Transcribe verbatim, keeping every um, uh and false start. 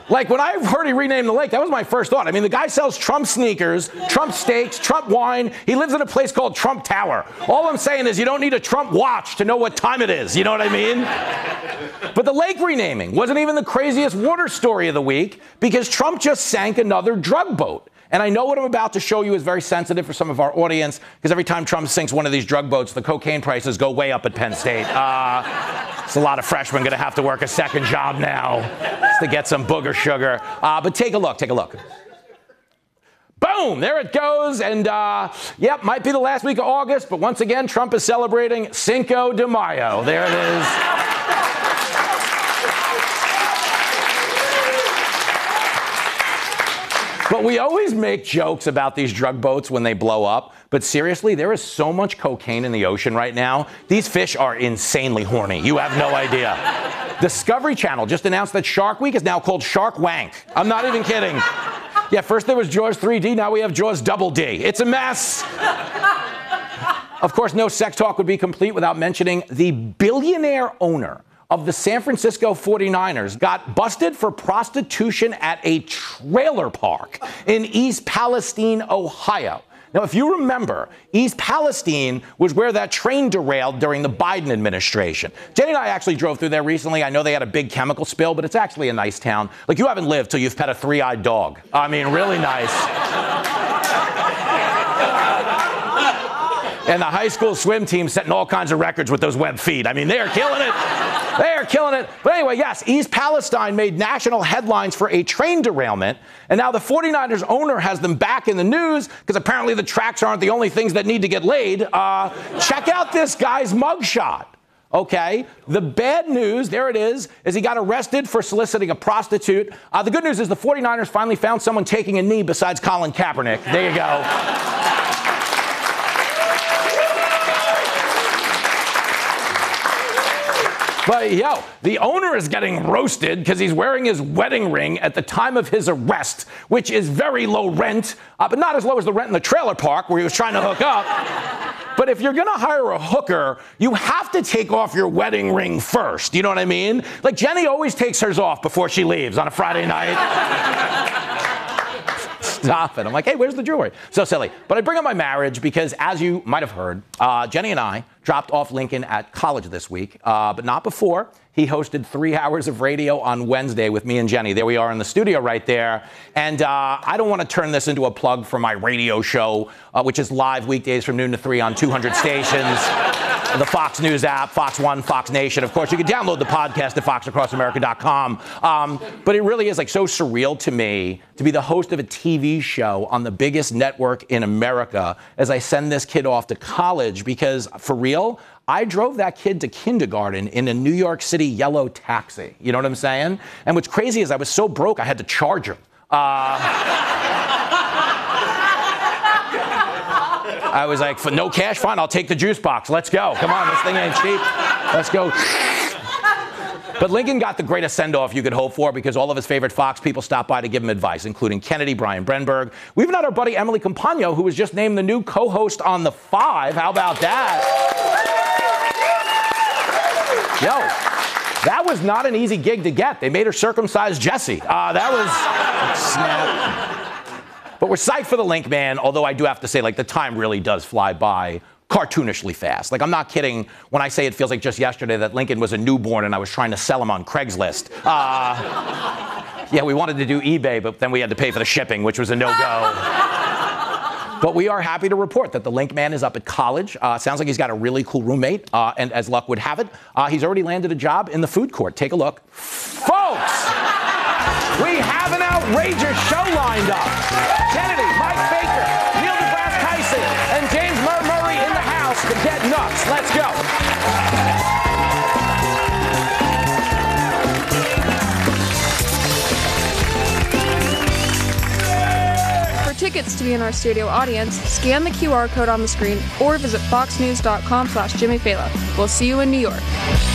Like, when I heard he renamed the lake, that was my first thought. I mean, the guy sells Trump sneakers, Trump steaks, Trump wine. He lives in a place called Trump Tower. All I'm saying is you don't need a Trump watch to know what time it is. You know what I mean? But the lake renaming wasn't even the craziest water story of the week because Trump just sank another drug boat. And I know what I'm about to show you is very sensitive for some of our audience because every time Trump sinks one of these drug boats, the cocaine prices go way up at Penn State. Uh, it's a lot of freshmen going to have to work a second job now just to get some booger sugar. Uh, but take a look, take a look. Boom, there it goes. And, uh, yep, might be the last week of August, but once again, Trump is celebrating Cinco de Mayo. There it is. But we always make jokes about these drug boats when they blow up. But seriously, there is so much cocaine in the ocean right now. These fish are insanely horny. You have no idea. Discovery Channel just announced that Shark Week is now called Shark Wank. I'm not even kidding. Yeah, first there was Jaws three D, now we have Jaws Double D. It's a mess. Of course, no sex talk would be complete without mentioning the billionaire owner of the San Francisco forty-niners got busted for prostitution at a trailer park in East Palestine, Ohio. Now, if you remember, East Palestine was where that train derailed during the Biden administration. Jenny and I actually drove through there recently. I know they had a big chemical spill, but it's actually a nice town. Like, you haven't lived till you've pet a three-eyed dog. I mean, really nice. And the high school swim team setting all kinds of records with those web feet. I mean, they are killing it. They are killing it. But anyway, yes, East Palestine made national headlines for a train derailment. And now the forty-niners owner has them back in the news because apparently the tracks aren't the only things that need to get laid. Uh, check out this guy's mugshot. Okay, the bad news, there it is, is he got arrested for soliciting a prostitute. Uh, the good news is the forty-niners finally found someone taking a knee besides Colin Kaepernick. There you go. But, yo, the owner is getting roasted because he's wearing his wedding ring at the time of his arrest, which is very low rent, uh, but not as low as the rent in the trailer park where he was trying to hook up. But if you're going to hire a hooker, you have to take off your wedding ring first. You know what I mean? Like, Jenny always takes hers off before she leaves on a Friday night. Stop it. I'm like, hey, where's the jewelry? So silly. But I bring up my marriage because, as you might have heard, uh, Jenny and I dropped off Lincoln at college this week, uh, but not before. He hosted three hours of radio on Wednesday with me and Jenny. There we are in the studio right there. And uh, I don't want to turn this into a plug for my radio show, uh, which is live weekdays from noon to three on two hundred stations. The Fox News app, Fox One, Fox Nation. Of course, you can download the podcast at fox across america dot com. Um, but it really is like so surreal to me to be the host of a T V show on the biggest network in America as I send this kid off to college because, for real, I drove that kid to kindergarten in a New York City yellow taxi. You know what I'm saying? And what's crazy is I was so broke, I had to charge him. Uh, I was like, for no cash, fine, I'll take the juice box. Let's go. Come on, this thing ain't cheap. Let's go. But Lincoln got the greatest send-off you could hope for because all of his favorite Fox people stopped by to give him advice, including Kennedy, Brian Brenberg. We even had our buddy Emily Compagno, who was just named the new co-host on The Five. How about that? Yo, that was not an easy gig to get. They made her circumcise Jesse. Uh, that was... Snap. But we're psyched for the Link Man, although I do have to say, like, the time really does fly by cartoonishly fast. Like, I'm not kidding when I say it feels like just yesterday that Lincoln was a newborn and I was trying to sell him on Craigslist. Uh, yeah, we wanted to do eBay, but then we had to pay for the shipping, which was a no-go. But we are happy to report that the Link Man is up at college. Uh, sounds like he's got a really cool roommate, uh, and as luck would have it, uh, he's already landed a job in the food court. Take a look. Folks, we have an outrageous show lined up. Kennedy, Mike Baker, Neil deGrasse Tyson, and James Murray in the house to get nuts. Let's go. For tickets to be in our studio audience, scan the Q R code on the screen or visit fox news dot com slash Jimmy Fallon. We'll see you in New York.